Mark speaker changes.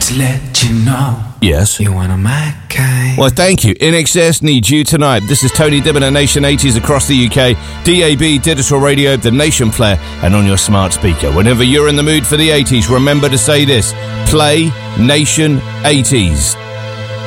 Speaker 1: Just let you know.
Speaker 2: Yes.
Speaker 1: You're one of my kind.
Speaker 2: Well, thank you. INXS needs you tonight. This is Tony Dibbin at Nation 80s across the UK, DAB, digital radio, the Nation Player, and on your smart speaker. Whenever you're in the mood for the 80s, remember to say this: play Nation 80s.